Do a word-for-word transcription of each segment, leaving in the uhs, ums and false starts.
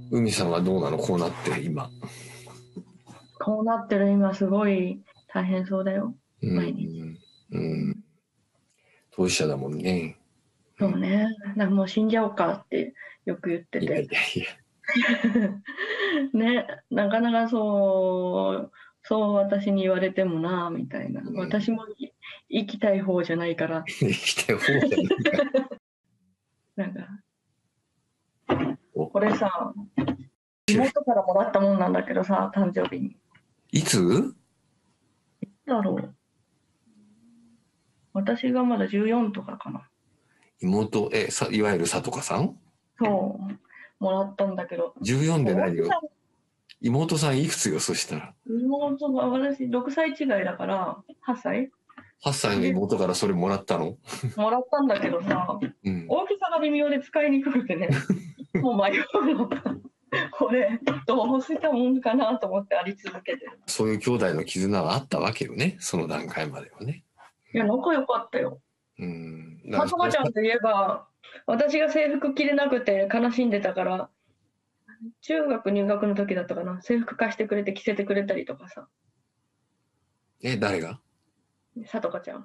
海さんはどうなの？こうなって今。 こうなってる今すごい大変そうだよ、 うん毎日。 うん、当事者だもんね。 そうね。なんかもう死んじゃおうかってよく言っていやいて。 やいや。 ね、なかなかそう、そう私に言われてもな、みたいな。 うん、 私もい生きたい方じゃないから。 生きてる方じゃないか。 なんか、 おこれさ、妹からもらったもんなんだけどさ、誕生日に。 いつ？ だろう。私がまだじゅうよんとかかな。 妹、え、さ、いわゆるさとかさん？ そう、もらったんだけど。 じゅうよんで何よ。 妹さん妹さんいくつよ、そしたら。 妹が私ろくさい違いだからはっさいはっさいの妹からそれもらったの？ もらったんだけどさ、 うん。 大きさが微妙で使いにくくてね、もう迷うの。これどうしたもんかなと思ってあり続けてる。 そういう兄弟の絆があったわけよね、その段階まではね。 いや、仲良かったよ。 うん。 まともちゃんといえば、私が制服着れなくて悲しんでたから、中学入学の時だったかな、制服貸してくれて着せてくれたりとかさ。 え、誰が？ さとかちゃん。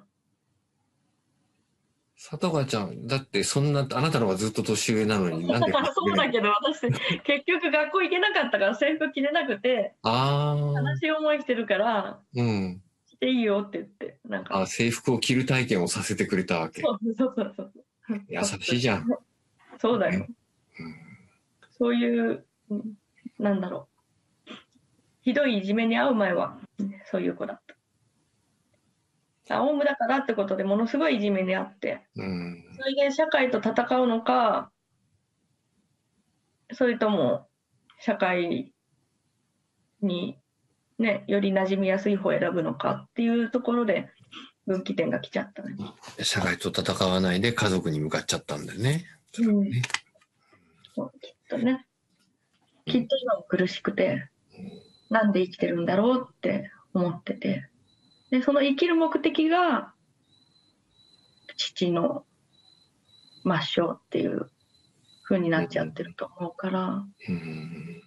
さとかちゃん、だってそんな、あなたの方がずっと年上なのになんで？ そうだけど、私、結局学校行けなかったから制服着れなくて、 あ悲しい思いしてるから、 ー、うん。 着ていいよって言って、なんか。 あ、制服を着る体験をさせてくれたわけ。 そうそうそうそう。 優しいじゃん。 そうだよ。 ね、うん、 そういう、なんだろう。ひどいいじめに遭う前は、そういう子だった。オウムだからってことでものすごいいじめにあって、 うん、 それで社会と戦うのか、それとも社会に、ね、より馴染みやすい方を選ぶのかっていうところで分岐点が来ちゃったね。 社会と戦わないで家族に向かっちゃったんだよね。 うん、そうきっとね。きっと今も苦しくて、なんで生きてるんだろうって思ってて。で、その生きる目的が、父の抹消っていう風になっちゃってると思うから、 うん、